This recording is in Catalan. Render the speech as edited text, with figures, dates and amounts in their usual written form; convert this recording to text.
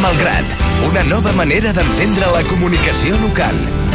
Malgrat, una nova manera d'entendre la comunicació local.